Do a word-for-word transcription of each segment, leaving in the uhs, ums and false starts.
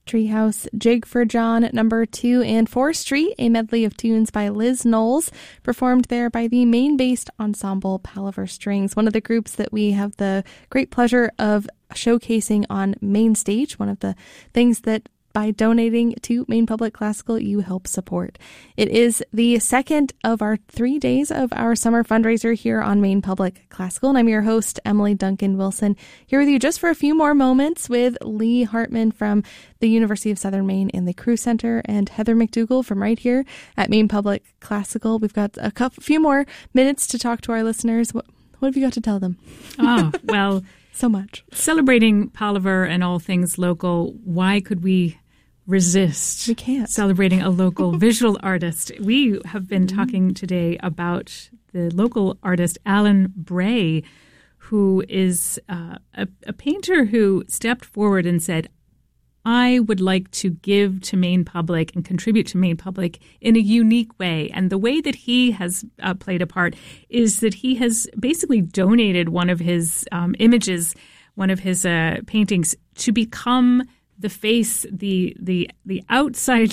Treehouse, Jig for John at number two, and fourth Street, a medley of tunes by Liz Knowles, performed there by the Maine-based ensemble Palaver Strings, one of the groups that we have the great pleasure of showcasing on Main Stage, one of the things that by donating to Maine Public Classical, you help support. It is the second of our three days of our summer fundraiser here on Maine Public Classical, and I'm your host, Emily Duncan Wilson, here with you just for a few more moments with Lee Hartman from the University of Southern Maine and the Crew Center, and Heather McDougall from right here at Maine Public Classical. We've got a couple, few more minutes to talk to our listeners. What, what have you got to tell them? Oh, well... So much. Celebrating Palaver and all things local, why could we resist we can't. celebrating a local visual artist? We have been mm-hmm. talking today about the local artist Alan Bray, who is uh, a, a painter who stepped forward and said, I would like to give to Maine Public and contribute to Maine Public in a unique way. And the way that he has uh, played a part is that he has basically donated one of his um, images, one of his uh, paintings, to become the face, the the the outside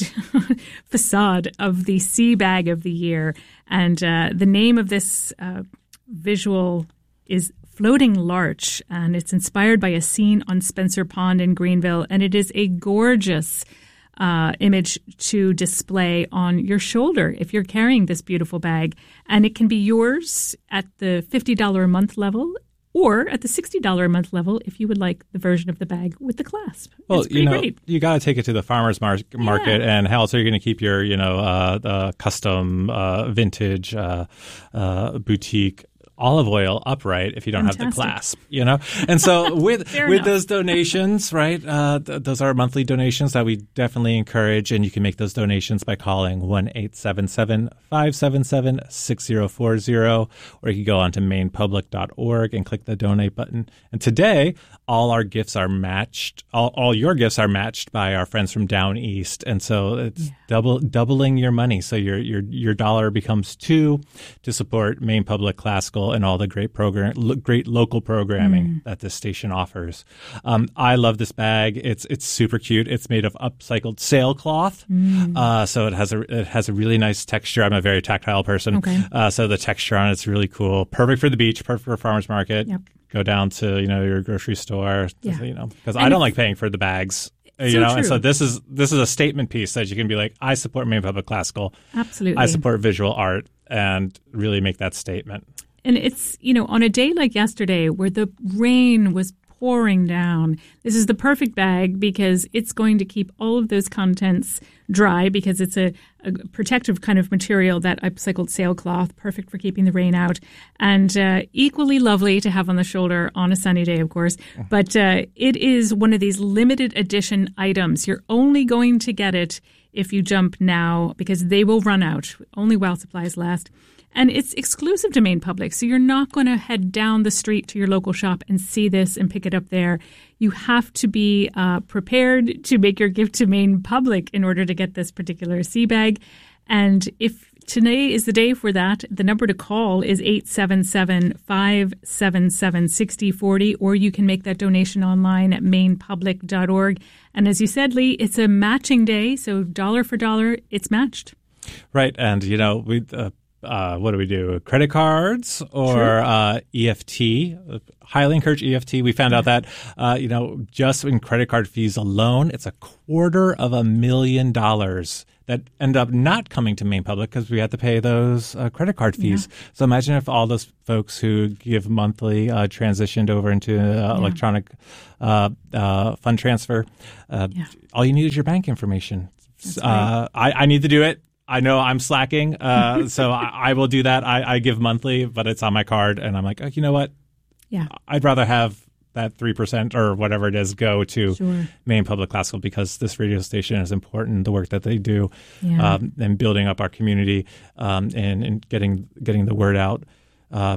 facade of the Sea Bag of the Year. And uh, the name of this uh, visual is Floating Larch, and it's inspired by a scene on Spencer Pond in Greenville, and it is a gorgeous uh, image to display on your shoulder if you're carrying this beautiful bag. And it can be yours at the fifty dollars a month level or at the sixty dollars a month level if you would like the version of the bag with the clasp. Well, it's pretty you know, great. You got to take it to the farmer's mar- market, yeah. and how else are you going to keep your, you know, uh, uh, custom, uh, vintage, uh, uh, boutique olive oil upright if you don't Fantastic. have the clasp, you know? And so with with enough. those donations, right, uh, th- those are monthly donations that we definitely encourage, and you can make those donations by calling one eight seven seven, five seven seven, six zero four zero, or you can go on to maine public dot org and click the donate button. And today, all our gifts are matched, all, all your gifts are matched by our friends from Down East, and so it's yeah. double doubling your money. So your your your dollar becomes two to support Maine Public Classical and all the great program, lo- great local programming mm. that this station offers. Um, I love this bag. It's it's super cute. It's made of upcycled sailcloth, mm. uh, so it has a it has a really nice texture. I'm a very tactile person, okay. uh, so the texture on it's really cool. Perfect for the beach. Perfect for a farmer's market. Yep. Go down to you know your grocery store, yeah. you know, because I don't like paying for the bags. You so know, true. and so this is this is a statement piece that you can be like, I support Maine Public Classical. Absolutely. I support visual art, and really make that statement. And it's, you know, on a day like yesterday where the rain was pouring down, this is the perfect bag because it's going to keep all of those contents dry because it's a, a protective kind of material, that upcycled sailcloth, perfect for keeping the rain out, and uh, equally lovely to have on the shoulder on a sunny day, of course. But uh, it is one of these limited edition items. You're only going to get it if you jump now because they will run out, only while supplies last. And it's exclusive to Maine Public, so you're not going to head down the street to your local shop and see this and pick it up there. You have to be uh, prepared to make your gift to Maine Public in order to get this particular sea bag. And if today is the day for that, the number to call is eight seven seven, five seven seven, six zero four zero, or you can make that donation online at maine public dot org. And as you said, Lee, it's a matching day, so dollar for dollar, it's matched. Right, and, you know, we... Uh, Uh, what do we do? Credit cards or uh, E F T? Highly encourage E F T. We found out that, uh, you know, just in credit card fees alone, it's a quarter of a million dollars that end up not coming to Maine Public because we had to pay those uh, credit card fees. Yeah. So imagine if all those folks who give monthly uh, transitioned over into uh, yeah. electronic uh, uh, fund transfer. Uh, yeah. All you need is your bank information. Uh, I, I need to do it. I know I'm slacking, uh, so I, I will do that. I, I give monthly, but it's on my card, and I'm like, oh, you know what? Yeah, I'd rather have that three percent or whatever it is go to sure. Maine Public Classical because this radio station is important, the work that they do, yeah. um, and building up our community um, and, and getting getting the word out, uh,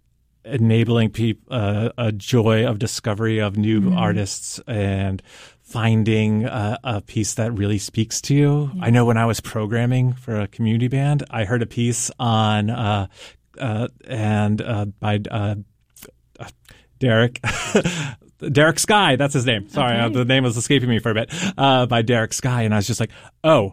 enabling people uh, a joy of discovery of new mm. artists and finding a, a piece that really speaks to you. Yeah. I know when I was programming for a community band, I heard a piece on uh, uh, and uh, by uh, Derek Derek Sky, that's his name. Sorry, Okay. uh, the name was escaping me for a bit. Uh, by Derek Sky, and I was just like, oh,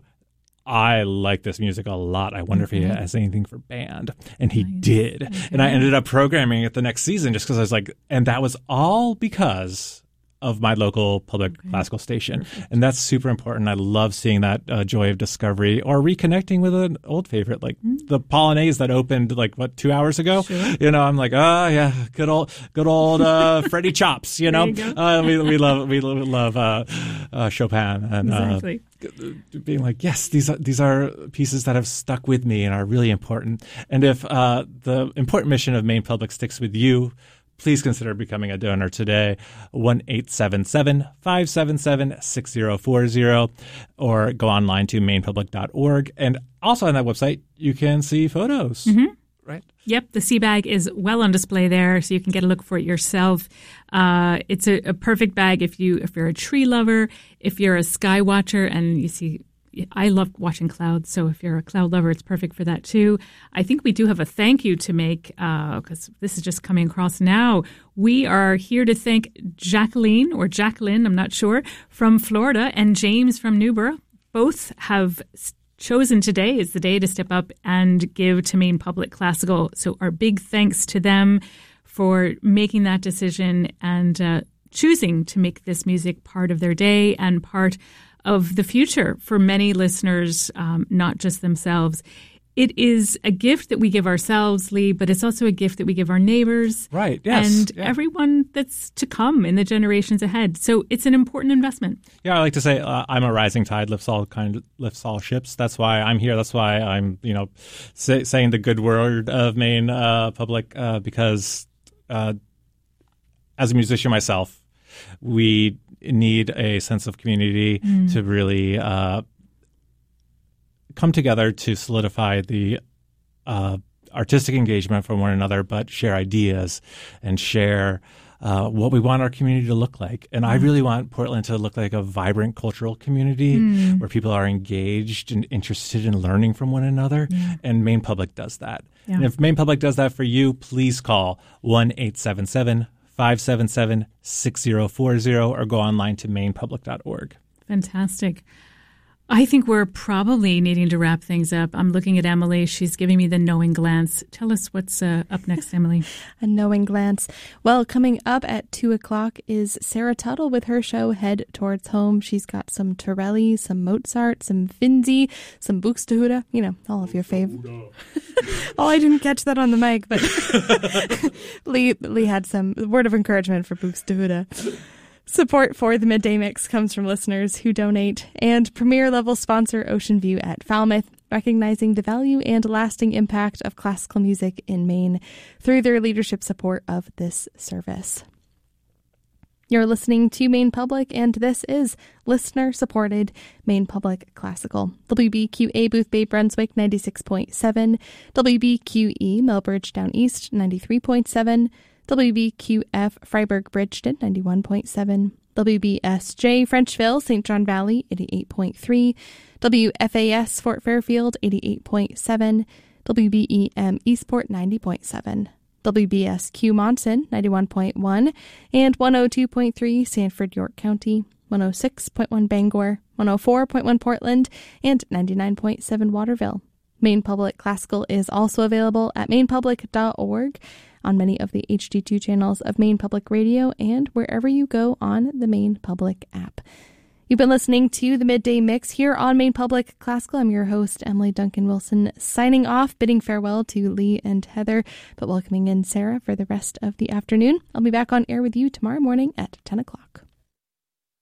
I like this music a lot. I wonder Okay. if he has anything for band. And he Nice. did. Okay. And I ended up programming it the next season just because I was like, and that was all because of my local public Okay. classical station. Perfect. And that's super important. I love seeing that uh, joy of discovery or reconnecting with an old favorite, like Mm. the Polonaise that opened like, what, two hours ago? Sure. You know, I'm like, oh, yeah, good old, good old uh, Freddie Chops, you know? There you go. Uh, we, we love, we love uh, uh, Chopin. And, uh, Exactly. being like, yes, these are these are pieces that have stuck with me and are really important. And if uh, the important mission of Maine Public sticks with you, please consider becoming a donor today. one eight seven seven, five seven seven, six zero four zero or go online to maine public dot org. And also on that website, you can see photos. Mm-hmm. Right? Yep, the sea bag is well on display there, so you can get a look for it yourself. Uh, it's a, a perfect bag if you if you're a tree lover, if you're a sky watcher, and you see. I love watching clouds, so if you're a cloud lover, it's perfect for that too. I think we do have a thank you to make because uh, this is just coming across now. We are here to thank Jacqueline or Jacqueline, I'm not sure, from Florida, and James from Newborough. Both have chosen today is the day to step up and give to Maine Public Classical. So our big thanks to them for making that decision and uh, choosing to make this music part of their day and part of the future for many listeners, um, not just themselves. It is a gift that we give ourselves, Lee, but it's also a gift that we give our neighbors. Right, yes. And yeah. everyone that's to come in the generations ahead. So it's an important investment. Yeah, I like to say uh, I'm a rising tide lifts all kind of, lifts all ships. That's why I'm here. That's why I'm, you know, say, saying the good word of Maine uh, Public uh, because uh, as a musician myself, we need a sense of community mm. to really uh, come together to solidify the uh, artistic engagement from one another, but share ideas and share uh, what we want our community to look like. And mm. I really want Portland to look like a vibrant cultural community mm. where people are engaged and interested in learning from one another. Yeah. And Maine Public does that. Yeah. And if Maine Public does that for you, please call one eight seven seven, five seven seven, six zero four zero or go online to maine public dot org. Fantastic. I think we're probably needing to wrap things up. I'm looking at Emily. She's giving me the knowing glance. Tell us what's uh, up next, Emily. A knowing glance. Well, coming up at two o'clock is Sarah Tuttle with her show Head Towards Home. She's got some Torelli, some Mozart, some Finzi, some Buxtehude. You know, all of your fave. Oh, I didn't catch that on the mic, but Lee, Lee had some word of encouragement for Buxtehude. Support for the Midday Mix comes from listeners who donate, and premier level sponsor Ocean View at Falmouth, recognizing the value and lasting impact of classical music in Maine through their leadership support of this service. You're listening to Maine Public, and this is listener-supported Maine Public Classical. W B Q A Booth Bay Brunswick ninety-six point seven, W B Q E Melbridge Down East ninety-three point seven, W B Q F Freiburg Bridgeton ninety-one point seven, W B S J Frenchville Saint John Valley eighty-eight point three, W F A S Fort Fairfield eighty-eight point seven, W B E M Eastport ninety point seven, W B S Q Monson ninety-one point one, and one oh two point three Sanford York County, one oh six point one Bangor, one oh four point one Portland, and ninety-nine point seven Waterville. Maine Public Classical is also available at maine public dot org, on many of the H D two channels of Maine Public Radio, and wherever you go on the Maine Public app. You've been listening to the Midday Mix here on Maine Public Classical. I'm your host, Emily Duncan Wilson, signing off, bidding farewell to Lee and Heather, but welcoming in Sarah for the rest of the afternoon. I'll be back on air with you tomorrow morning at ten o'clock.